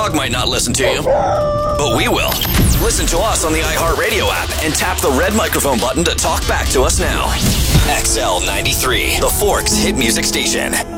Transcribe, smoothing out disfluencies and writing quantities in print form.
dog might not listen to you, but we will. Listen to us on the iHeartRadio app and tap the red microphone button to talk back to us now. XL93, the Forks hit music station.